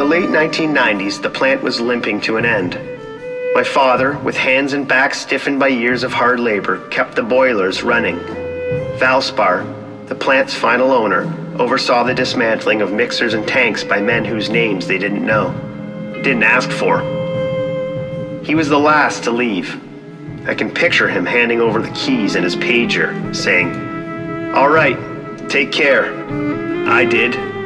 late 1990s, the plant was limping to an end. My father, with hands and back stiffened by years of hard labor, kept the boilers running. Valspar, the plant's final owner, oversaw the dismantling of mixers and tanks by men whose names they didn't know, didn't ask for. He was the last to leave. I can picture him handing over the keys and his pager, saying, "All right, take care." I did.